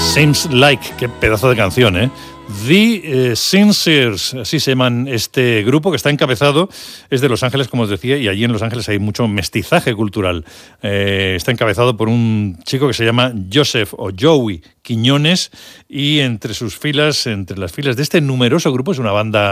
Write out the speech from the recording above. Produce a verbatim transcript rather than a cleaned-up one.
Seems Like, qué pedazo de canción, ¿eh? The eh, Sincers, así se llaman este grupo, que está encabezado, es de Los Ángeles, como os decía, y allí en Los Ángeles hay mucho mestizaje cultural. Eh, está encabezado por un chico que se llama Joseph o Joey Quiñones, y entre sus filas, entre las filas de este numeroso grupo, es una banda